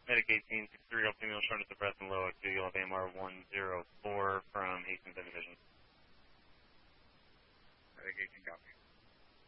Medic 18, 6-3, female short of the breath and low activity. You'll have AMR 104 from Hastings Division. Medic 18, copy.